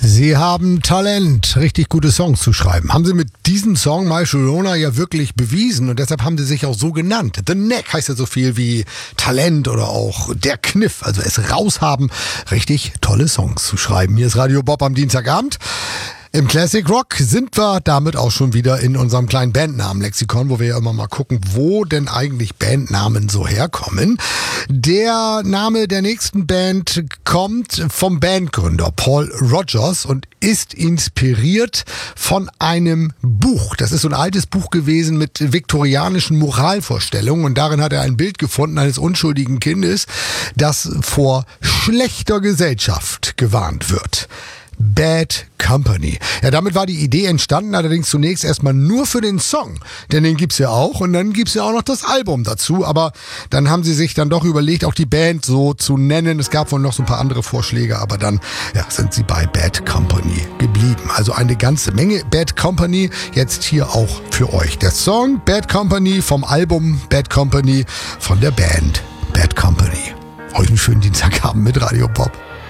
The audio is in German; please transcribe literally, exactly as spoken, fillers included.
Sie haben Talent, richtig gute Songs zu schreiben. Haben Sie mit diesem Song My Sharona ja wirklich bewiesen und deshalb haben Sie sich auch so genannt. The Knack heißt ja so viel wie Talent oder auch der Kniff, also es raushaben, richtig tolle Songs zu schreiben. Hier ist Radio Bob am Dienstagabend. Im Classic Rock sind wir damit auch schon wieder in unserem kleinen Bandnamen-Lexikon, wo wir ja immer mal gucken, wo denn eigentlich Bandnamen so herkommen. Der Name der nächsten Band kommt vom Bandgründer Paul Rodgers und ist inspiriert von einem Buch. Das ist so ein altes Buch gewesen mit viktorianischen Moralvorstellungen und darin hat er ein Bild gefunden eines unschuldigen Kindes, das vor schlechter Gesellschaft gewarnt wird. Bad Company. Ja, damit war die Idee entstanden, allerdings zunächst erstmal nur für den Song, denn den gibt's ja auch und dann gibt's ja auch noch das Album dazu, aber dann haben sie sich dann doch überlegt, auch die Band so zu nennen. Es gab wohl noch so ein paar andere Vorschläge, aber dann ja, sind sie bei Bad Company geblieben. Also eine ganze Menge Bad Company, jetzt hier auch für euch. Der Song Bad Company vom Album Bad Company von der Band Bad Company. Heute einen schönen Dienstagabend mit Radio Bob.